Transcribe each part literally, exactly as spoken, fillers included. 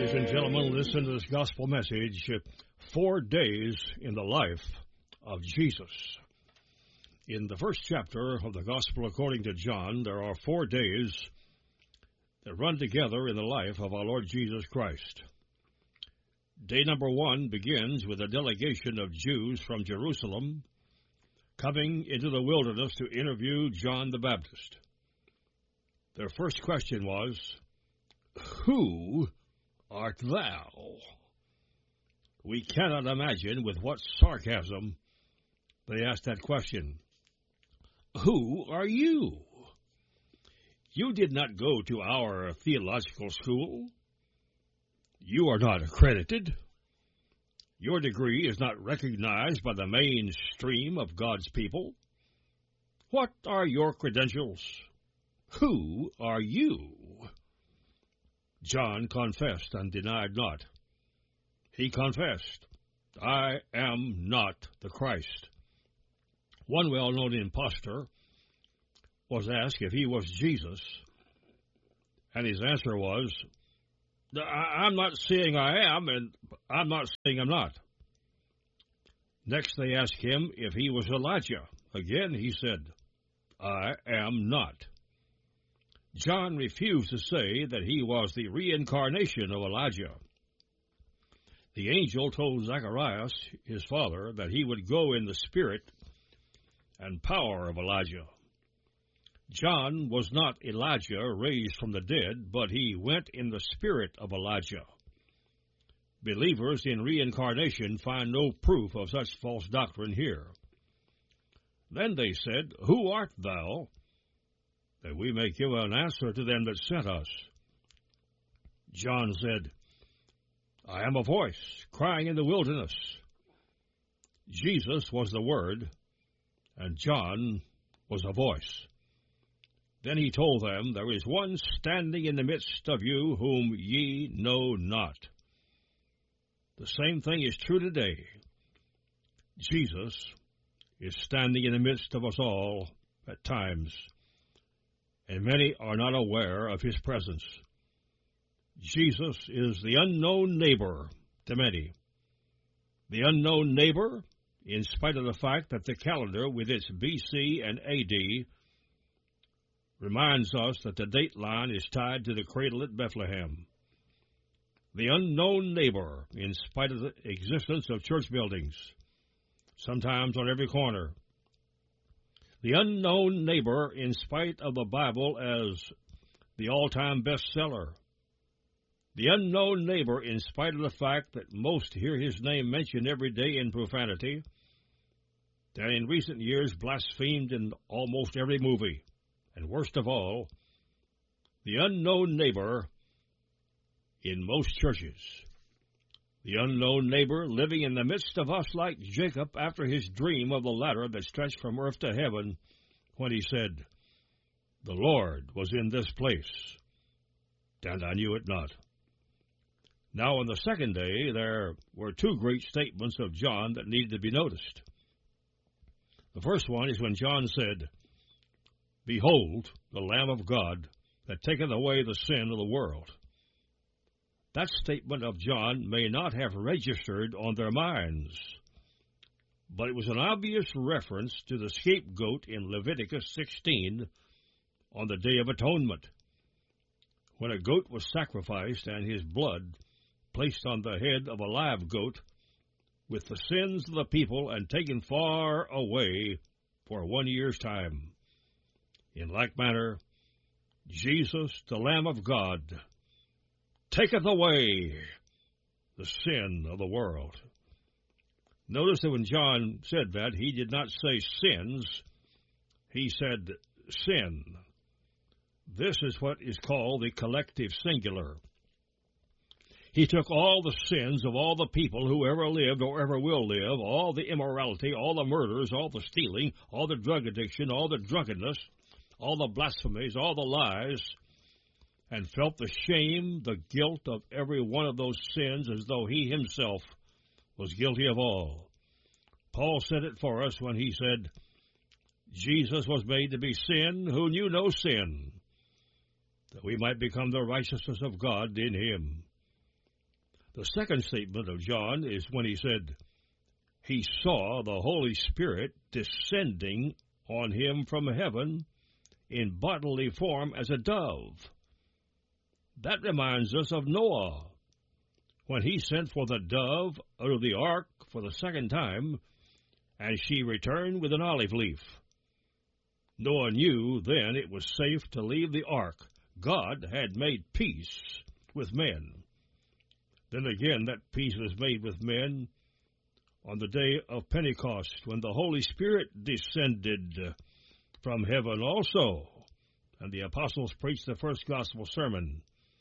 Ladies and gentlemen, listen to this gospel message, Four Days in the Life of Jesus. In the first chapter of the Gospel according to John, there are four days that run together in the life of our Lord Jesus Christ. Day number one begins with a delegation of Jews from Jerusalem coming into the wilderness to interview John the Baptist. Their first question was, "Who art thou?" We cannot imagine with what sarcasm they asked that question. Who are you? You did not go to our theological school. You are not accredited. Your degree is not recognized by the mainstream of God's people. What are your credentials? Who are you? John confessed and denied not. He confessed, I am not the Christ. One well-known impostor was asked if he was Jesus, and his answer was, I'm not saying I am, and I'm not saying I'm not. Next they asked him if he was Elijah. Again he said, I am not. John refused to say that he was the reincarnation of Elijah. The angel told Zacharias, his father, that he would go in the spirit and power of Elijah. John was not Elijah raised from the dead, but he went in the spirit of Elijah. Believers in reincarnation find no proof of such false doctrine here. Then they said, Who art thou? That we may give an answer to them that sent us. John said, I am a voice crying in the wilderness. Jesus was the Word, and John was a voice. Then he told them, There is one standing in the midst of you whom ye know not. The same thing is true today. Jesus is standing in the midst of us all at times, and many are not aware of his presence. Jesus is the unknown neighbor to many. The unknown neighbor, in spite of the fact that the calendar with its B C and A D reminds us that the date line is tied to the cradle at Bethlehem. The unknown neighbor, in spite of the existence of church buildings, sometimes on every corner. The unknown neighbor, in spite of the Bible as the all-time bestseller. The unknown neighbor, in spite of the fact that most hear his name mentioned every day in profanity, that in recent years blasphemed in almost every movie. And worst of all, the unknown neighbor in most churches. The unknown neighbor living in the midst of us like Jacob after his dream of the ladder that stretched from earth to heaven when he said, The Lord was in this place, and I knew it not. Now on the second day there were two great statements of John that needed to be noticed. The first one is when John said, Behold, the Lamb of God that taketh away the sin of the world. That statement of John may not have registered on their minds, but it was an obvious reference to the scapegoat in Leviticus sixteen on the Day of Atonement, when a goat was sacrificed and his blood placed on the head of a live goat with the sins of the people and taken far away for one year's time. In like manner, Jesus, the Lamb of God, taketh away the sin of the world. Notice that when John said that, he did not say sins, he said sin. This is what is called the collective singular. He took all the sins of all the people who ever lived or ever will live, all the immorality, all the murders, all the stealing, all the drug addiction, all the drunkenness, all the blasphemies, all the lies, and felt the shame, the guilt of every one of those sins as though he himself was guilty of all. Paul said it for us when he said, Jesus was made to be sin who knew no sin, that we might become the righteousness of God in him. The second statement of John is when he said, he saw the Holy Spirit descending on him from heaven in bodily form as a dove. That reminds us of Noah, when he sent for the dove out of the ark for the second time, and she returned with an olive leaf. Noah knew then it was safe to leave the ark. God had made peace with men. Then again, that peace was made with men on the day of Pentecost, when the Holy Spirit descended from heaven also, and the apostles preached the first gospel sermon.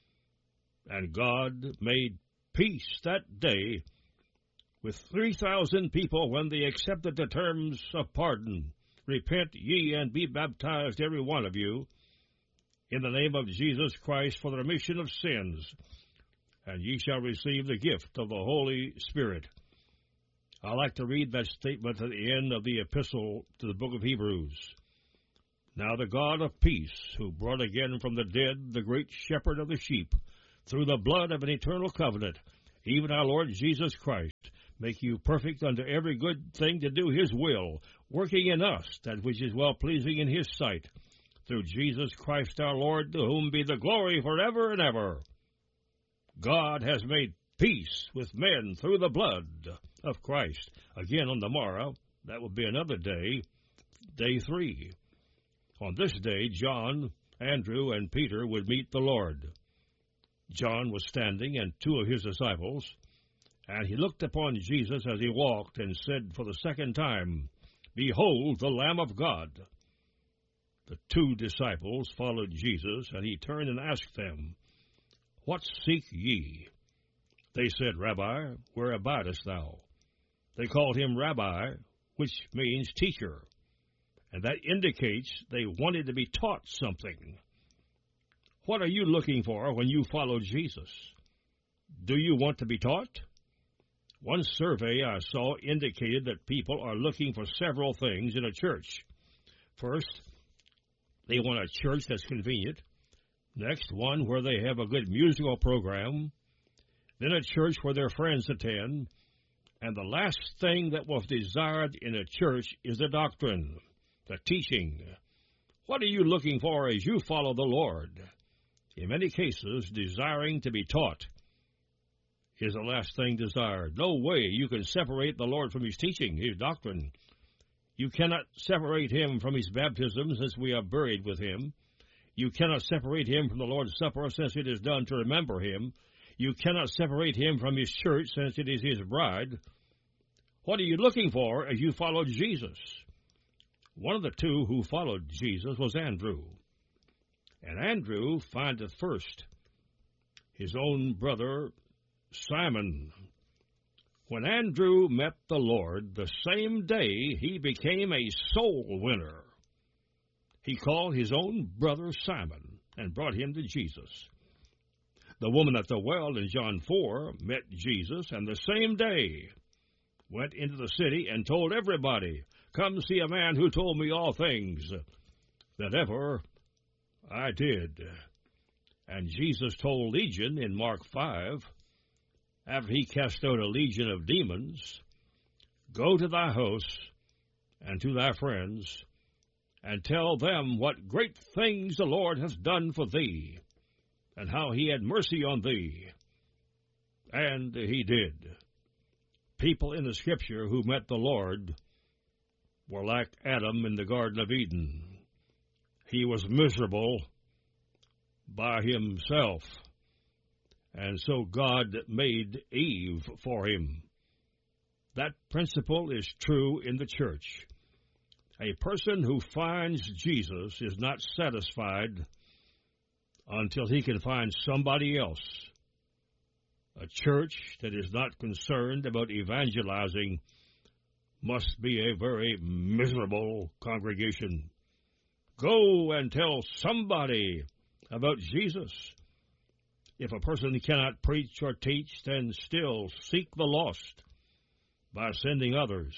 And God made peace that day with three thousand people when they accepted the terms of pardon. Repent ye and be baptized, every one of you, in the name of Jesus Christ for the remission of sins, and ye shall receive the gift of the Holy Spirit. I like to read that statement at the end of the epistle to the book of Hebrews. Now the God of peace, who brought again from the dead the great shepherd of the sheep, through the blood of an eternal covenant, even our Lord Jesus Christ, make you perfect unto every good thing to do his will, working in us that which is well-pleasing in his sight, through Jesus Christ our Lord, to whom be the glory forever and ever. God has made peace with men through the blood of Christ. Again on the morrow, that will be another day, day three. On this day, John, Andrew, and Peter would meet the Lord. John was standing, and two of his disciples, and he looked upon Jesus as he walked, and said for the second time, Behold the Lamb of God. The two disciples followed Jesus, and he turned and asked them, What seek ye? They said, Rabbi, where abidest thou? They called him Rabbi, which means teacher, and that indicates they wanted to be taught something. What are you looking for when you follow Jesus? Do you want to be taught? One survey I saw indicated that people are looking for several things in a church. First, they want a church that's convenient. Next, one where they have a good musical program. Then a church where their friends attend. And the last thing that was desired in a church is the doctrine, the teaching. What are you looking for as you follow the Lord? In many cases, desiring to be taught is the last thing desired. No way you can separate the Lord from his teaching, his doctrine. You cannot separate him from his baptism, since we are buried with him. You cannot separate him from the Lord's Supper, since it is done to remember him. You cannot separate him from his church, since it is his bride. What are you looking for as you follow Jesus? One of the two who followed Jesus was Andrew. And Andrew findeth first his own brother Simon. When Andrew met the Lord, the same day he became a soul winner. He called his own brother Simon and brought him to Jesus. The woman at the well in John four met Jesus, and the same day went into the city and told everybody, Come see a man who told me all things that ever I did. And Jesus told Legion in Mark five, after he cast out a legion of demons, Go to thy house and to thy friends, and tell them what great things the Lord hath done for thee, and how he had mercy on thee. And he did. People in the Scripture who met the Lord were like Adam in the Garden of Eden. He was miserable by himself, and so God made Eve for him. That principle is true in the church. A person who finds Jesus is not satisfied until he can find somebody else. A church that is not concerned about evangelizing must be a very miserable congregation. Go and tell somebody about Jesus. If a person cannot preach or teach, then still seek the lost by sending others.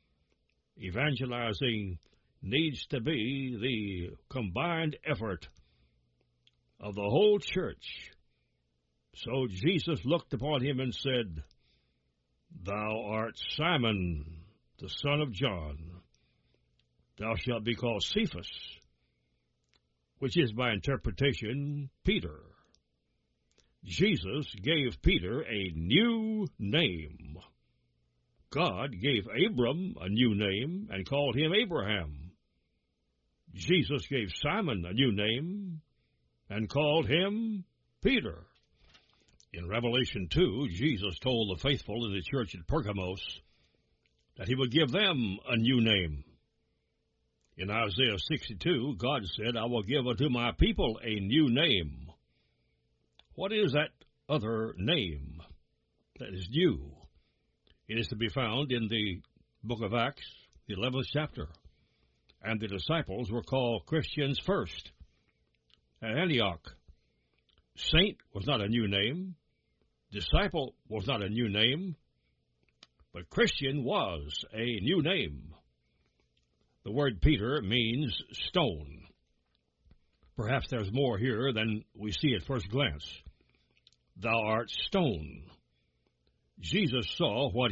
Evangelizing needs to be the combined effort of the whole church, So Jesus looked upon him and said, Thou art Simon, the son of John. Thou shalt be called Cephas, which is by interpretation Peter. Jesus gave Peter a new name. God gave Abram a new name and called him Abraham. Jesus gave Simon a new name and called him Peter. In Revelation two, Jesus told the faithful in the church at Pergamos that he would give them a new name. In Isaiah sixty-two, God said, I will give unto my people a new name. What is that other name that is new? It is to be found in the book of Acts, the eleventh chapter. And the disciples were called Christians first at Antioch. Saint was not a new name. Disciple was not a new name. But Christian was a new name. The word Peter means stone. Perhaps there's more here than we see at first glance. Thou art stone. Jesus saw what